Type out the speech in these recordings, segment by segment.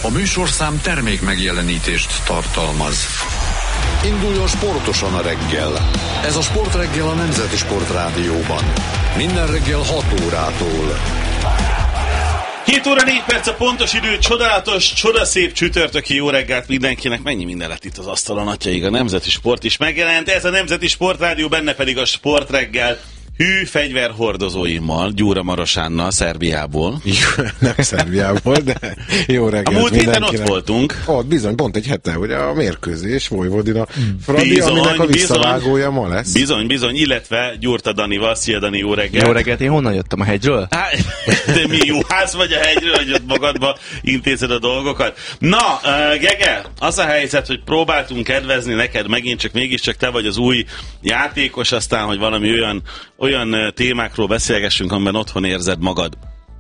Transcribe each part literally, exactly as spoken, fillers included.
A műsorszám termék megjelenítést tartalmaz. Induljon sportosan a reggel. Ez a Sportreggel a Nemzeti Sportrádióban. Minden reggel hat órától. hét óra négy perc a pontos idő, csodálatos, csodaszép csütörtöki jó reggelt mindenkinek. Mennyi minden lett itt az asztalon, atyaig, a Nemzeti Sport is megjelent. Ez a Nemzeti Sportrádió, benne pedig a Sportreggel hű fegyverhordozóimmal, Gyura Marosánnal, Szerbiából. Nem Szerbiából, de jó reggelt. A múlt héten ott voltunk. Ott bizony, pont egy hete, hogy a mérkőzés, Vojvodina, Fradi, bizony, aminek a visszavágója ma lesz. Bizony, bizony, illetve Gyurta Danival. Szia Dani, jó reggelt. Jó reggelt, én honnan jöttem, a hegyről? Há, de mi jó ház vagy a hegyről, hogy ott magadba intézed a dolgokat. Na, uh, Gege, az a helyzet, hogy próbáltunk kedvezni neked megint, csak mégiscsak te vagy az új játékos, aztán, hogy valami olyan olyan témákról beszélgessünk, amiben otthon érzed magad.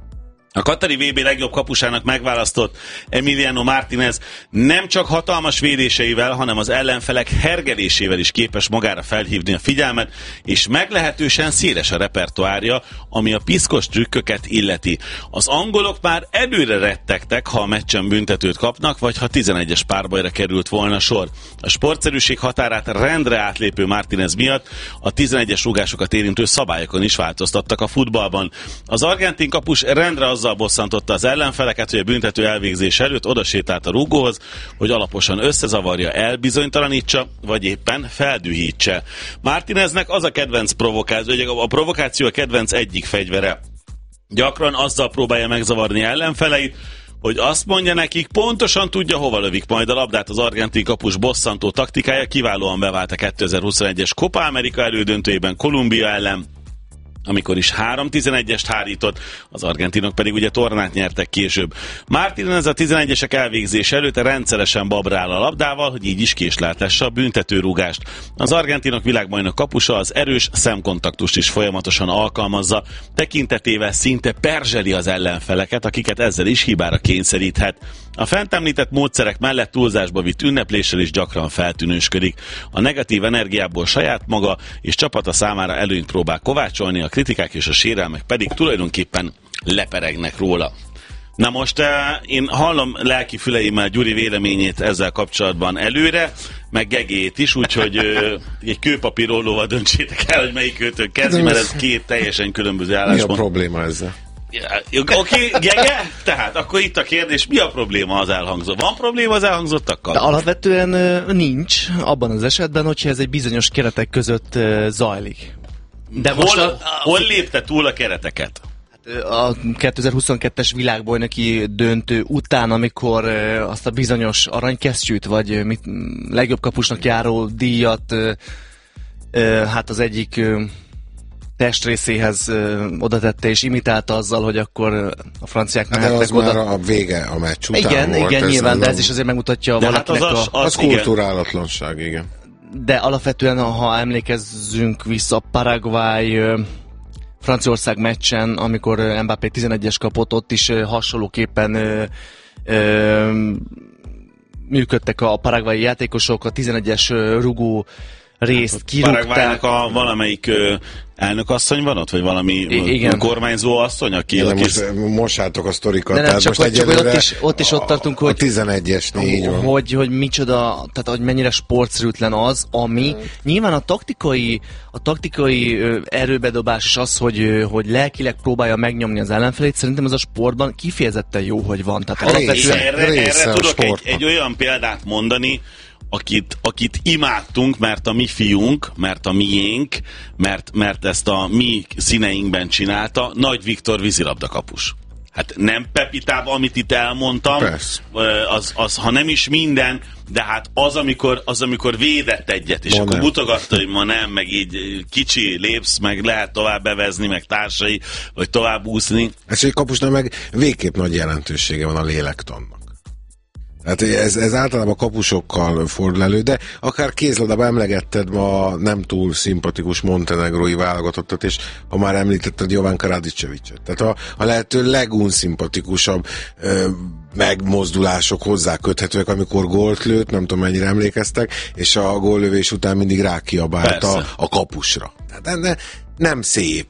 A Katari vé bé legjobb kapusának megválasztott Emiliano Martinez nem csak hatalmas védéseivel, hanem az ellenfelek hergelésével is képes magára felhívni a figyelmet, és meglehetősen széles a repertoárja, ami a piszkos trükköket illeti. Az angolok már előre rettegtek, ha a meccsen büntetőt kapnak, vagy ha tizenegyes párbajra került volna sor. A sportszerűség határát rendre átlépő Martinez miatt a tizenegyes rúgásokat érintő szabályokon is változtattak a futballban. Az argentin kapus rendre az azzal bosszantotta az ellenfeleket, hogy a büntető elvégzés előtt odasétált a rúgóhoz, hogy alaposan összezavarja, elbizonytalanítsa, vagy éppen feldühítse. Martineznek az a kedvenc provokáció, a provokáció a kedvenc egyik fegyvere. Gyakran azzal próbálja megzavarni ellenfeleit, hogy azt mondja nekik, pontosan tudja, hova lövik majd a labdát. Az argentin kapus bosszantó taktikája kiválóan bevált a kétezer-huszonegyes Copa America elődöntőjében Kolumbia ellen, amikor is három tizenegyest hárított, az argentinok pedig ugye tornát nyertek később. Martinez a tizenegyesek elvégzése előtt rendszeresen babrál a labdával, hogy így is késleltesse a büntetőrúgást. Az argentinok világbajnok kapusa az erős szemkontaktust is folyamatosan alkalmazza, tekintetével szinte perzseli az ellenfeleket, akiket ezzel is hibára kényszeríthet. A fent említett módszerek mellett túlzásba vitt ünnepléssel is gyakran feltűnősködik. A negatív energiából saját maga és csapata számára előnyt próbál kovácsolni, a kritikák és a sérelmek pedig tulajdonképpen leperegnek róla. Na most uh, én hallom lelki füleimmel Gyuri véleményét ezzel kapcsolatban előre, meg Gegét is, úgyhogy uh, egy kőpapírollóval döntsétek el, hogy melyik őtök kezdi, mert ez két teljesen különböző álláspont. Mi a probléma ezzel? Oké, okay, Gege? Tehát akkor itt a kérdés, mi a probléma az elhangzott? Van probléma az elhangzottakkal? De alapvetően nincs abban az esetben, hogyha ez egy bizonyos keretek között zajlik. De hol, most a, hol lépte túl a kereteket? A kétezer-huszonkettes világbajnoki döntő után, amikor azt a bizonyos aranykesztyűt, vagy mit, legjobb kapusnak járó díjat hát az egyik testrészéhez oda tette és imitálta azzal, hogy akkor a franciák hát mehettek oda. De az már a vége a meccs után igen, volt. Igen, ez nyilván, de ez a... is azért megmutatja de valakinek hát az, az, a... az, az kulturálatlanság, igen. De alapvetően, ha emlékezzünk vissza Paraguay Franciaország meccsen, amikor Mbappé tizenegyes kapott, ott is hasonlóképpen ö, ö, működtek a paraguayi játékosok, a tizenegyes rugó részt kirúgták. Paraguaynak a valamelyik ö, elnökasszony van ott, vagy valami igen. kormányzó asszony, aki... Igen, aki most mosátok a sztorikat, tehát csak, most csak ott is, ott is ott tartunk, a, hogy, a tizenegyes négy van. Hogy, hogy micsoda, tehát hogy mennyire sportszerűtlen az, ami nyilván a taktikai, a taktikai erőbedobás is az, hogy, hogy lelkileg próbálja megnyomni az ellenfelét, szerintem ez a sportban kifejezetten jó, hogy van. Tehát alapvetően erre, erre tudok egy, egy olyan példát mondani, Akit, akit imádtunk, mert a mi fiunk, mert a miénk, mert, mert ezt a mi színeinkben csinálta, Nagy Viktor vízilabdakapus. Hát nem Pepitában, amit itt elmondtam, az, az, ha nem is minden, de hát az, amikor, az, amikor védett egyet, és ma akkor nem. Mutogatta, hogy ma nem, meg így kicsi lépsz, meg lehet tovább bevezni, meg társai, vagy tovább úszni. Ez egy kapusnak meg végképp nagy jelentősége van a lélektannak. Hát ez, ez általában kapusokkal fordul elő, de akár kézladában emlegetted ma nem túl szimpatikus montenegrói válogatottat, és ha már említetted Jovanka Radicevicet. Tehát a, a lehető legunszimpatikusabb ö, megmozdulások hozzá köthetőek, amikor gólt lőtt, nem tudom mennyire emlékeztek, és a góllövés után mindig rákiabált a, a kapusra. Tehát ne, nem szép.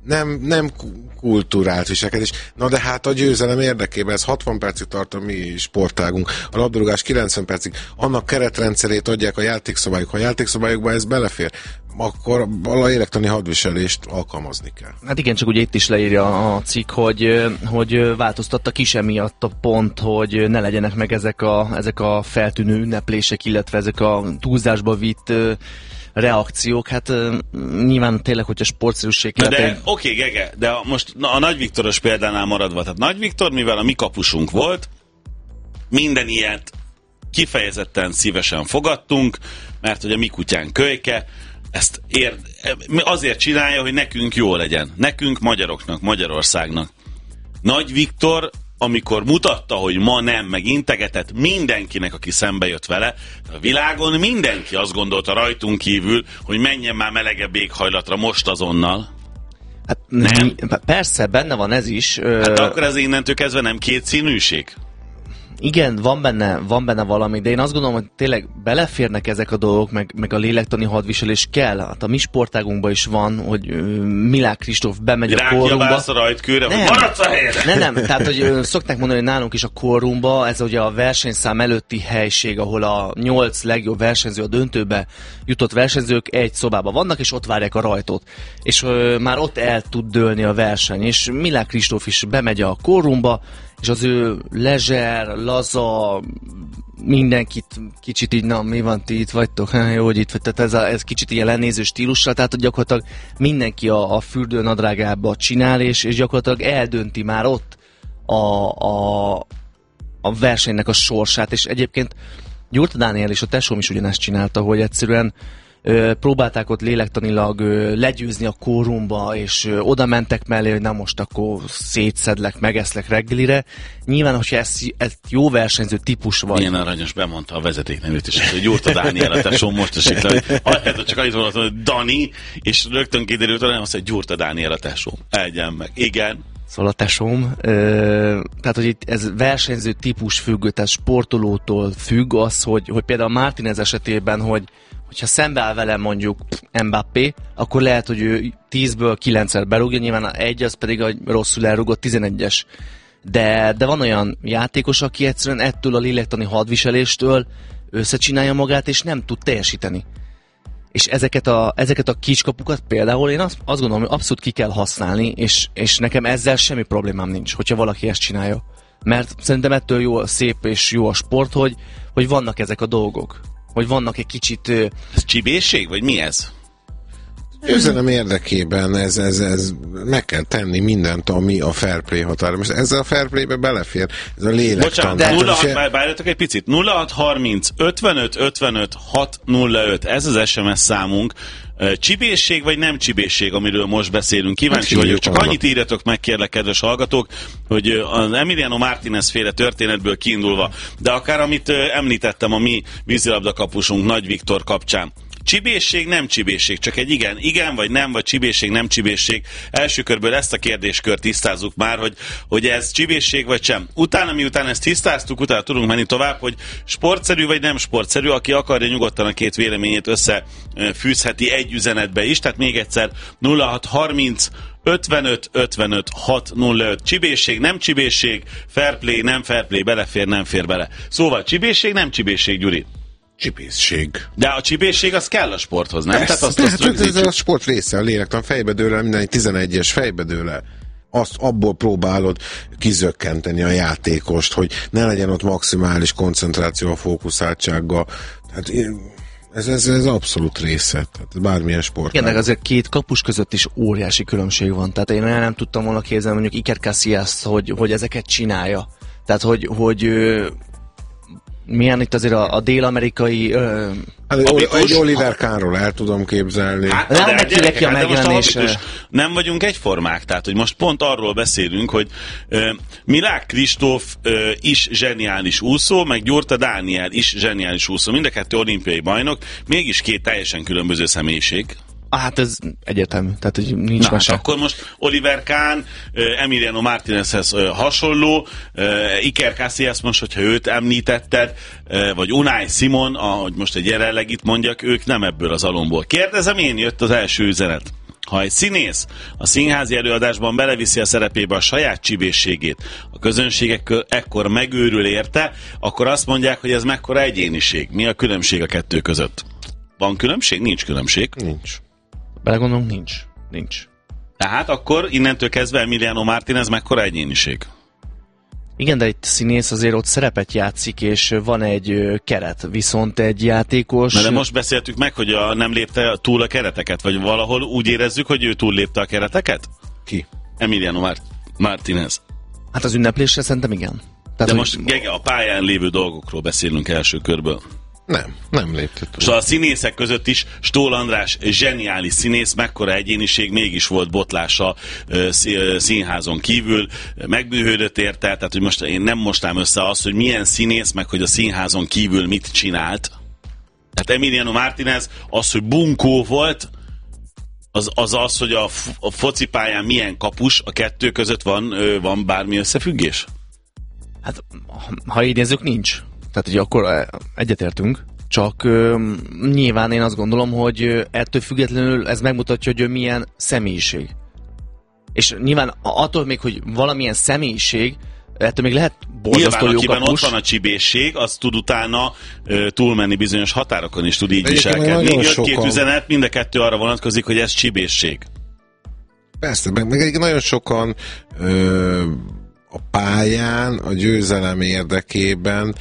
nem, nem kulturált viselkedés. Na de hát a győzelem érdekében ez hatvan percig tart a mi sportágunk. A labdarúgás kilencven percig. Annak keretrendszerét adják a játékszabályok. Ha a játékszabályokba ez belefér, akkor a lélektani hadviselést alkalmazni kell. Hát igen, csak ugye itt is leírja a cikk, hogy, hogy változtattak is emiatt a pont, hogy ne legyenek meg ezek a, ezek a feltűnő ünneplések, illetve ezek a túlzásba vitt reakciók. Hát nyilván tényleg, hogyha sportszerűség kell. De oké, okay, Gege, de most na, a Nagy Viktoros példánál maradva. Tehát Nagy Viktor, mivel a mi kapusunk volt, minden ilyet kifejezetten szívesen fogadtunk, mert hogy a mi kutyán kölyke, ezt ér, azért csinálja, hogy nekünk jó legyen. Nekünk, magyaroknak, Magyarországnak. Nagy Viktor, amikor mutatta, hogy ma nem, meg integetett mindenkinek, aki szembe jött vele, a világon mindenki azt gondolta rajtunk kívül, hogy menjen már melegebb éghajlatra most azonnal. Hát nem? Persze, benne van ez is. Hát akkor ez innentől kezdve nem kétszínűség? Igen, van benne, van benne valami, de én azt gondolom, hogy tényleg beleférnek ezek a dolgok, meg, meg a lélektani hadviselés kell. Hát a mi sportágunkban is van, hogy uh, Milák Kristóf bemegy Rá a kórumba. Rákiabálsz a rajtkőre, hogy maradsz a helyre! Nem, nem, tehát hogy uh, szokták mondani, hogy nálunk is a kórumba, ez ugye a versenyszám előtti helység, ahol a nyolc legjobb versenyző, a döntőbe jutott versenyzők egy szobában vannak, és ott várják a rajtot. És uh, már ott el tud dőlni a verseny, és Milák Kristóf is bemegy a kórumba, és az ő lezser, laza, mindenkit kicsit így, na mi van, ti itt vagytok, jó, hogy itt vagy, tehát ez, a, ez kicsit ilyen lenéző stílusra, tehát gyakorlatilag mindenki a, a fürdőnadrágába csinál, és, és gyakorlatilag eldönti már ott a, a, a versenynek a sorsát, és egyébként Gyurta Dániel és a tesóm is ugyanezt csinálta, hogy egyszerűen Ö, próbálták ott lélektanilag ö, legyőzni a kórumba, és ö, oda mentek mellé, hogy na most akkor szétszedlek, megeszlek reggelire. Nyilván, hogyha ez, ez jó versenyző típus vagy. Milyen aranyos, bemondta a vezetéknevét is, hogy Gyurta Dániel a tesóm most esik le, hogy csak annyit mondott, hogy Dani, és rögtön kiderült, hogy nem azt, hogy Gyurta Dániel a tesóm. Egyen meg. Igen. Szóval a tesóm. Ö, tehát, hogy itt ez versenyző típus függő, tehát sportolótól függ az, hogy, hogy például Martinez esetében, hogy hogyha szembeáll velem mondjuk Mbappé, akkor lehet, hogy ő tízből kilencszer berúgja, nyilván egy, az pedig a rosszul elrúgott tizenegyes. De, de van olyan játékos, aki egyszerűen ettől a lélektani hadviseléstől összecsinálja magát, és nem tud teljesíteni. És ezeket a, ezeket a kiskapukat például én azt, azt gondolom, hogy abszolút ki kell használni, és, és nekem ezzel semmi problémám nincs, hogyha valaki ezt csinálja. Mert szerintem ettől jó, szép és jó a sport, hogy, hogy vannak ezek a dolgok. Hogy vannak egy kicsit... Ez csibészség, vagy mi ez? Üzenem érdekében ez, ez, ez meg kell tenni mindent, ami a fair play határa. Most ezzel a fair playbe belefér, ez a lélektan. Bocsánat, de nulla hat, várjatok egy picit, nulla hat harminc ötvenöt ötvenöt hat nulla öt, ez az es em es számunk. Csibészség vagy nem csibészség, amiről most beszélünk? Kíváncsi vagyok, csak annak. Annyit írjatok meg, kérlek, kedves hallgatók, hogy az Emiliano Martinez féle történetből kiindulva, de akár amit említettem a mi vízilabdakapusunk Nagy Viktor kapcsán. Csibészség, nem csibészség, csak egy igen, igen vagy nem, vagy csibészség, nem csibészség. Első körből ezt a kérdéskört tisztázzuk már, hogy, hogy ez csibészség vagy sem. Utána, miután ezt tisztáztuk, utána tudunk menni tovább, hogy sportszerű vagy nem sportszerű, aki akarja, nyugodtan a két véleményét összefűzheti egy üzenetbe is, tehát még egyszer nulla hat harminc ötvenöt ötvenöt hat nulla öt. Csibészség, nem csibészség, fair play, nem fair play, belefér, nem fér bele. Szóval csibészség, nem csibészség, Gyuri. Csibészség. De a csibészség az kell a sporthoz, nem? Persze, Tehát azt, azt ez a sport része, a lélektan fejbe dől le, minden tizenegyes fejbe dől le. Azt abból próbálod kizökkenteni a játékost, hogy ne legyen ott maximális koncentráció a fókuszáltsággal. Tehát ez, ez, ez abszolút része. Tehát bármilyen sport. Igen, de azért két kapus között is óriási különbség van. Tehát én nem tudtam volna képzelni mondjuk Iker Casillas, hogy, hogy ezeket csinálja. Tehát, hogy, hogy milyen itt azért a, a dél-amerikai... Ö, hát, egy Oliver Kahnról el tudom képzelni. Hát, de, de, gyerekek, de, de most a habitus, nem vagyunk egyformák, tehát hogy most pont arról beszélünk, hogy uh, Milák Kristóf uh, is zseniális úszó, meg Gyurta Dániel is zseniális úszó. Mind a kettő olimpiai bajnok, mégis két teljesen különböző személyiség. Hát ez egyértelmű, tehát hogy nincs Na, hát akkor most Oliver Kahn, Emiliano Martinezhez hasonló, Iker Casillas most, hogyha őt említetted, vagy Unai Simon, ahogy most egy jelenleg itt mondjak, ők nem ebből az alomból. Kérdezem én, jött az első üzenet. Ha egy színész a színházi előadásban beleviszi a szerepébe a saját csibészségét, a közönség ekkor megőrül érte, akkor azt mondják, hogy ez mekkora egyéniség. Mi a különbség a kettő között? Van különbség? Nincs különbség. Nincs. Belegondolunk, nincs. Nincs. Tehát akkor innentől kezdve Emiliano Martinez mekkora egyéniség? Igen, de itt színész azért ott szerepet játszik, és van egy ö, keret, viszont egy játékos... Na de most beszéltük meg, hogy a, nem lépte túl a kereteket, vagy valahol úgy érezzük, hogy ő túl lépte a kereteket? Ki? Emiliano Mart- Martinez. Hát az ünneplésre szerintem igen. Tehát, de hogy... most Gege, a pályán lévő dolgokról beszélünk első körből. Nem, nem lépte túl. Szóval a színészek között is Stól András zseniális színész, mekkora egyéniség, mégis volt botlása színházon kívül, megbűhődött érte, tehát hogy most én nem mostám össze azt, hogy milyen színész, meg hogy a színházon kívül mit csinált. Tehát Emiliano Martinez az, hogy bunkó volt, az az, az hogy a, f- a focipályán milyen kapus, a kettő között van, van bármi összefüggés? Hát, ha így nézzük, nincs. Tehát, hogy akkor egyetértünk, csak ö, nyilván én azt gondolom, hogy ö, ettől függetlenül ez megmutatja, hogy ő milyen személyiség. És nyilván attól még, hogy valamilyen személyiség, ettől még lehet borzasztó jó akiben kapus. ott van a csibészség, az tud utána ö, túlmenni bizonyos határokon is, tud így Egyébként viselkedni. Jött sokan... két üzenet, mind a kettő arra vonatkozik, hogy ez csibészség. Persze, meg, meg egyébként nagyon sokan ö, a pályán, a győzelem érdekében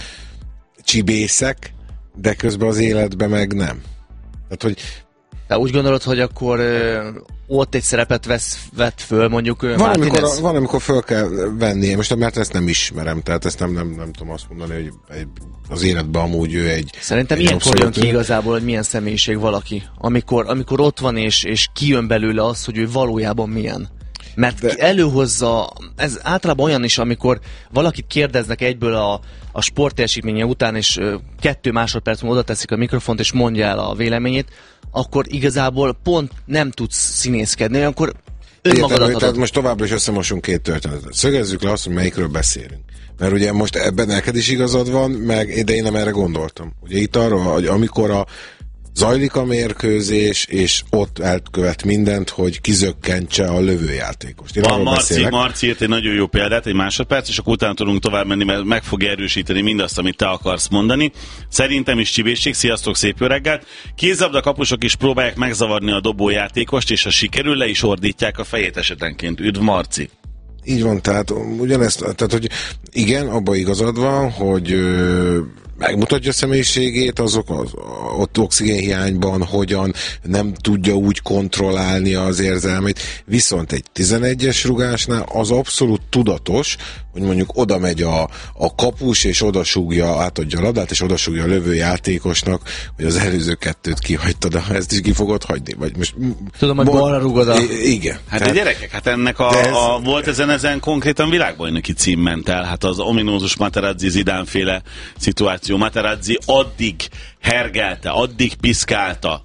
csibészek, de közben az életben meg nem. Tehát, hogy Te úgy gondolod, hogy akkor ö, ott egy szerepet vesz, vett föl, mondjuk van amikor, a, van, amikor föl kell venni, most mert ezt nem ismerem, tehát ezt nem, nem, nem tudom azt mondani, hogy egy, az életben amúgy ő egy... Szerintem egy ilyenkor jön ki abszolút... igazából, hogy milyen személyiség valaki. Amikor, amikor ott van, és, és kijön belőle az, hogy ő valójában milyen. Mert De... előhozza, ez általában olyan is, amikor valakit kérdeznek egyből a, a sportteljesítménye után, és ö, kettő másodperc múlva oda teszik a mikrofont, és mondja el a véleményét, akkor igazából pont nem tudsz színészkedni, olyankor önmagadat adod. Tehát most továbbra is összemosunk két történetet. Szögezzük le azt, hogy melyikről beszélünk. Mert ugye most ebben neked is igazad van, meg, de én nem erre gondoltam. Ugye itt arról, hogy amikor a zajlik a mérkőzés, és ott elkövet mindent, hogy kizökkentse a lövőjátékost. Én Van Marci, Marci írt egy nagyon jó példát, egy másodperc, és akkor utána tudunk tovább menni, mert meg fogja erősíteni mindazt, amit te akarsz mondani. Szerintem is csibészség, sziasztok, szép jó reggelt. Kézlabda kapusok is próbálják megzavarni a dobójátékost, és ha sikerül, le is ordítják a fejét esetenként. Üdv, Marci! Így van, tehát ugyanezt, tehát hogy igen, abban igazad van, hogy ö, megmutatja a személyiségét, azok az, ott oxigénhiányban hogyan nem tudja úgy kontrollálni az érzelmét, viszont egy tizenegyes rugásnál az abszolút tudatos, hogy mondjuk oda megy a, a kapus, és oda súgja, átadja a labdát, és oda súgja a lövőjátékosnak, hogy az előző kettőt kihagytad, de ezt is ki fogod hagyni. Vagy most, Tudom, hogy balra rugod a... Igen. Hát tehát, de gyerekek, hát ennek a, ez... a volt ezen, ezen konkrétan világbajnoki cím ment el, hát az ominózus Materazzi Zidane féle szituáció. Materazzi addig hergelte, addig piszkálta.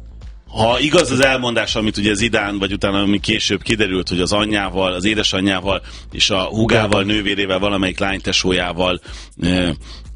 Ha igaz az elmondás, amit ugye Zidane, vagy utána ami később kiderült, hogy az anyjával, az édesanyjával és a húgával, nővérével, valamelyik lánytesójával e,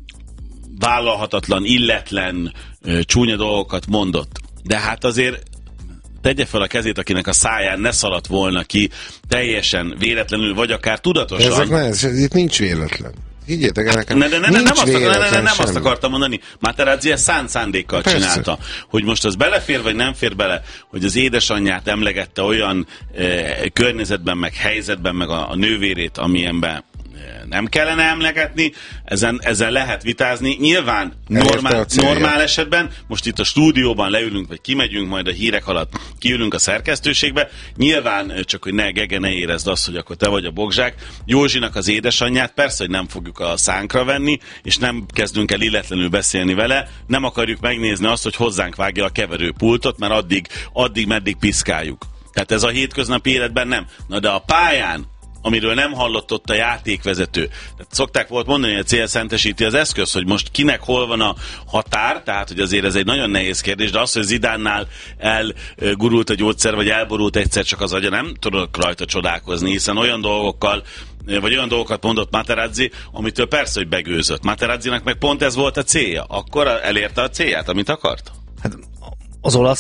vállalhatatlan, illetlen, e, csúnya dolgokat mondott. De hát azért tegye fel a kezét, akinek a száján ne szaladt volna ki teljesen véletlenül, vagy akár tudatosan. Ezek ne, ez, itt nincs véletlen. Higgyétek el nekem. Ne, de ne, ne, nem, azt, ne, ne, ne, nem azt akartam mondani. Materazzi ezt szánt szándékkal Persze. csinálta. Hogy most az belefér, vagy nem fér bele, hogy az édesanyját emlegette olyan eh, környezetben, meg helyzetben, meg a, a nővérét, amilyenben eh, nem kellene emlegetni, ezen, ezen lehet vitázni. Nyilván normál, normál esetben, most itt a stúdióban leülünk, vagy kimegyünk majd a hírek alatt, kiülünk a szerkesztőségbe, nyilván csak, hogy ne Gege, ne érezd azt, hogy akkor te vagy a bogzsák. Józsinak az édesanyját persze, hogy nem fogjuk a szánkra venni, és nem kezdünk el illetlenül beszélni vele, nem akarjuk megnézni azt, hogy hozzánk vágja a keverőpultot, mert addig, addig meddig piszkáljuk. Tehát ez a hétköznapi életben nem. Na de a pályán, amiről nem hallott ott a játékvezető. Tehát szokták volt mondani, hogy a cél szentesíti az eszköz, hogy most kinek hol van a határ, tehát hogy azért ez egy nagyon nehéz kérdés, de az, hogy Zidánnál elgurult a gyógyszer, vagy elborult egyszer csak az agya, nem tudok rajta csodálkozni, hiszen olyan dolgokkal, vagy olyan dolgokat mondott Materazzi, amitől persze, hogy begőzött. Materazzinak meg pont ez volt a célja. Akkor elérte a célját, amit akart? Hát az olasz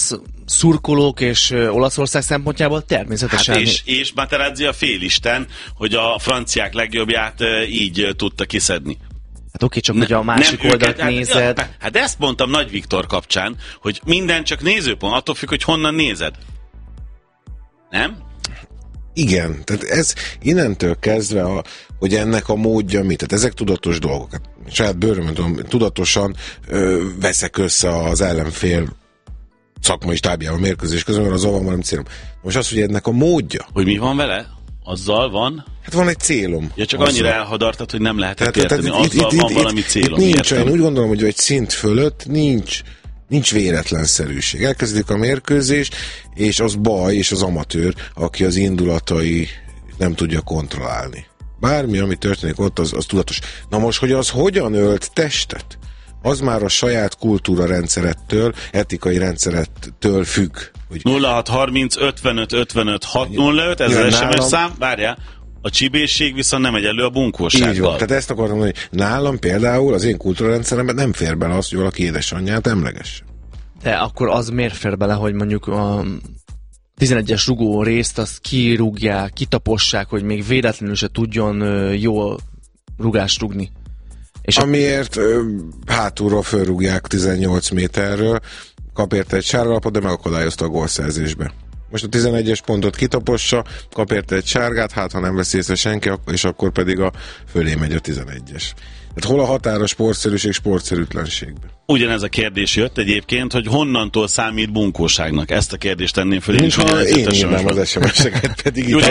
szurkolók és Olaszország szempontjából természetesen. Hát és, és Materazzi a félisten, hogy a franciák legjobbját így tudta kiszedni. Hát oké, csak ne, hogy a másik oldalt őket, nézed. Hát, hát ezt mondtam Nagy Viktor kapcsán, hogy minden csak nézőpont, attól függ, hogy honnan nézed. Nem? Igen, tehát ez innentől kezdve, a, hogy ennek a módja mi, tehát ezek tudatos dolgok. Hát, saját bőrömön tudom, tudatosan ö, veszek össze az ellenfél szakmai stábjával mérkőzés közben, mert azzal van valami célom. Most az, hogy ennek a módja. Hogy mi van vele? Azzal van? Hát van egy célom. Ja, csak azzal. Annyira elhadartad, hogy nem lehetett tehát, érteni. Tehát, azzal itt, van itt, valami itt, célom. Itt nincs, értem. én úgy gondolom, hogy egy szint fölött nincs Nincs véletlenszerűség. Elkezdik a mérkőzés, és az baj, és az amatőr, aki az indulatai nem tudja kontrollálni. Bármi, ami történik ott, az, az tudatos. Na most, hogy az hogyan ölt testet, az már a saját kultúra rendszerettől, etikai rendszerettől függ. Hogy nulla hat harminc ötvenöt ötvenöt hat nulla öt, ez az es em es szám, várjál. A csibészség viszont nem egyenlő a bunkósággal. Így van. Tehát ezt akartam mondani, hogy nálam például az én kultúrarendszeremben nem fér bele az, hogy valaki édesanyját emlegesse. De akkor az miért fér bele, hogy mondjuk a tizenegyes rugó részt azt kirúgják, kitapossák, hogy még véletlenül se tudjon jól rugást rugni. És amiért ö, hátulról fölrúgják tizennyolc méterről, kap érte egy sárgalapot, de megakadályozta a gólszerzésbe. Most a tizenegyes pontot kitapossa, kap érte egy sárgát, hát ha nem veszi észre senki, és akkor pedig a fölé megy a tizenegyes. Tehát hol a határ a sportszerűség sportszerűtlenségben? Ugyanez a kérdés jött egyébként, hogy honnantól számít bunkóságnak. Ezt a kérdést tenném föl. Mint ha én írnám az es em es-eket, pedig itt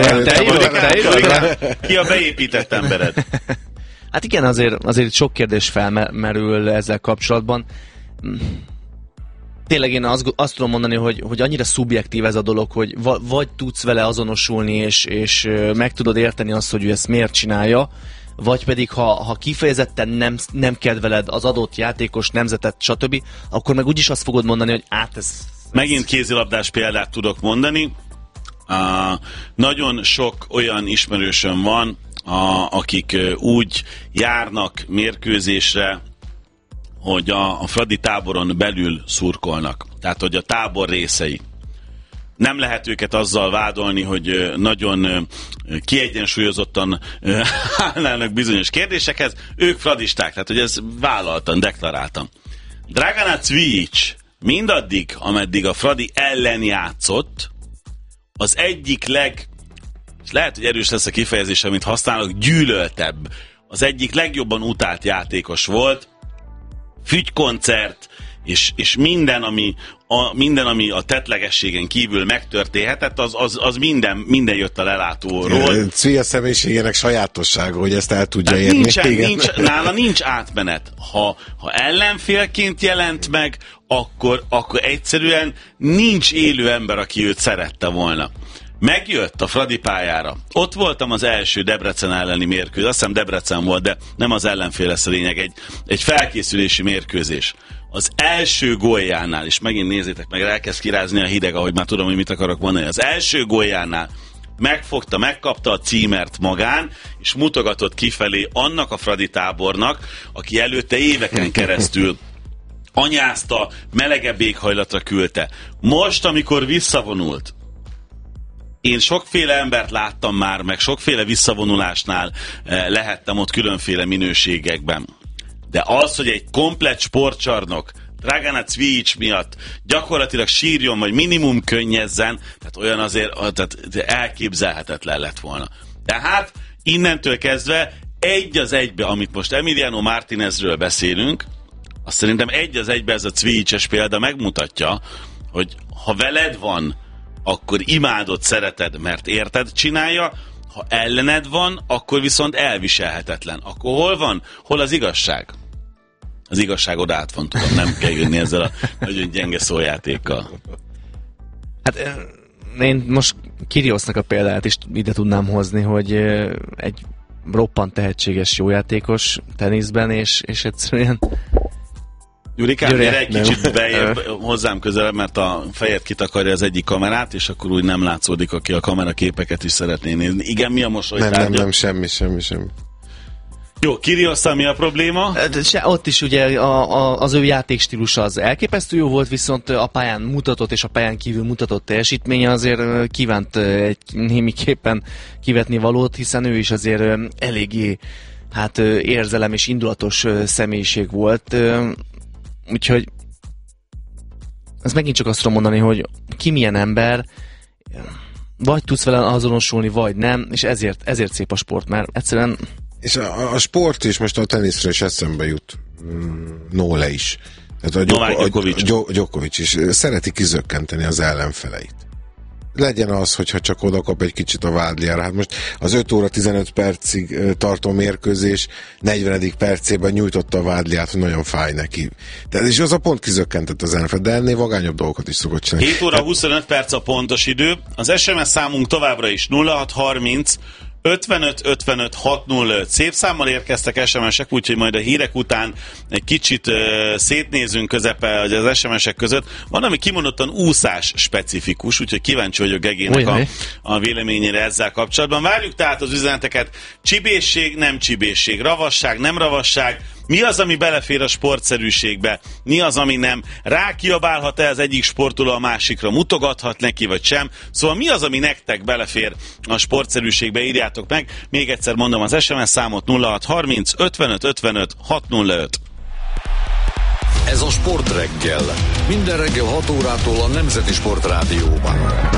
ki a beépített embered? Hát igen, azért, azért sok kérdés felmerül ezzel kapcsolatban. Tényleg én azt, azt tudom mondani, hogy, hogy annyira szubjektív ez a dolog, hogy va, vagy tudsz vele azonosulni, és, és meg tudod érteni azt, hogy ő ezt miért csinálja, vagy pedig ha, ha kifejezetten nem, nem kedveled az adott játékos, nemzetet, stb., akkor meg úgyis azt fogod mondani, hogy át ez... Megint kézilabdás példát tudok mondani. Uh, nagyon sok olyan ismerősöm van, a, akik uh, úgy járnak mérkőzésre, hogy a, a Fradi táboron belül szurkolnak. Tehát, hogy a tábor részei. Nem lehet őket azzal vádolni, hogy nagyon kiegyensúlyozottan állnának bizonyos kérdésekhez. Ők fradisták, tehát hogy ez vállaltan, deklaráltam. Dragana Cvijic mindaddig, ameddig a Fradi ellen játszott, az egyik leg, és lehet, hogy erős lesz a kifejezés, amit használok, gyűlöltebb, az egyik legjobban utált játékos volt, fügykoncert, és, és minden, ami a, minden, ami a tettlegességen kívül megtörténhetett, az, az, az minden, minden jött a lelátóról. Cvija személyiségének sajátossága, hogy ezt el tudja érni. Nincsen, nincs, nála nincs átmenet. Ha, ha ellenfélként jelent meg, akkor, akkor egyszerűen nincs élő ember, aki őt szerette volna. Megjött a Fradi pályára. Ott voltam az első Debrecen elleni mérkőzés. Azt hiszem Debrecen volt, de nem az ellenfél lesz a lényeg. Egy, egy felkészülési mérkőzés. Az első góljánál, és megint nézzétek meg, elkezd kirázni a hideg, ahogy már tudom, hogy mit akarok mondani. Az első góljánál megfogta, megkapta a címert magán, és mutogatott kifelé annak a Fradi tábornak, aki előtte éveken keresztül anyázta, melegebb éghajlatra küldte. Most, amikor visszavonult, én sokféle embert láttam már, meg sokféle visszavonulásnál eh, lehettem ott különféle minőségekben. De az, hogy egy komplett sportcsarnok Dragana Cvijic miatt gyakorlatilag sírjon, vagy minimum könnyezzen, tehát olyan azért tehát elképzelhetetlen lett volna. Tehát innentől kezdve egy az egybe, amit most Emiliano Martinezről beszélünk, azt szerintem egy az egybe ez a Cvijices példa megmutatja, hogy ha veled van, akkor imádod, szereted, mert érted csinálja, ha ellened van, akkor viszont elviselhetetlen. Akkor hol van? Hol az igazság? Az igazság oda át van, tudom, nem kell jönni ezzel a nagyon gyenge szójátékkal. Hát én most Kyrgiosnak a példát is ide tudnám hozni, hogy egy roppant tehetséges jójátékos teniszben, és, és egyszerűen Jurikám, gyere egy kicsit bejebb, hozzám közelebb, mert a fejed kitakarja az egyik kamerát, és akkor úgy nem látszódik, aki a kameraképeket is szeretné nézni. Igen, mi a mosolytárgya? Nem, nem, nem, semmi, semmi, semmi. Jó, Kyrgios-szal mi a probléma? Se, ott is ugye a, a, az ő játékstílusa az elképesztő jó volt, viszont a pályán mutatott és a pályán kívül mutatott teljesítménye azért kívánt egy némiképpen kivetni valót, hiszen ő is azért eléggé hát érzelem és indulatos személyiség volt. Úgyhogy ez megint csak azt tudom mondani, hogy ki milyen ember, vagy tudsz vele azonosulni, vagy nem, és ezért, ezért szép a sport, mert egyszerűen... És a, a sport is most a teniszre is eszembe jut. Mm, Nóle is. Tehát a Novák Djokovic. Djokovic is szereti kizökkenteni az ellenfeleit. Legyen az, hogyha csak oda kap egy kicsit a vádliára. Hát most az öt óra tizenöt percig tartó mérkőzés negyvenedik percében nyújtotta a vádliát, hogy nagyon fáj neki. Tehát és az a pont kizökkentett az ellenfel, de ennél vagányabb dolgokat is szokott csinálni. hét óra huszonöt perc a pontos idő. Az es em es számunk továbbra is nulla hat harminc ötvenöt ötvenöt hatszázöt. Szép számmal érkeztek es em esek, úgyhogy majd a hírek után egy kicsit uh, szétnézünk közepe az es em esek között. Van, ami kimondottan úszás specifikus, úgyhogy kíváncsi vagyok Gegének a, a véleményére ezzel kapcsolatban. Várjuk tehát az üzeneteket. Csibészség, nem csibészség, ravasság, nem ravasság. Mi az, ami belefér a sportszerűségbe? Mi az, ami nem? Rákiabálhat-e az egyik sportoló a másikra? Mutogathat neki, vagy sem? Szóval mi az, ami nektek belefér a sportszerűségbe? Írjátok meg. Még egyszer mondom az es em es számot nulla hat harminc ötvenöt ötvenöt hatszázöt. Ez a Sportreggel. Minden reggel hat órától a Nemzeti Sportrádióban.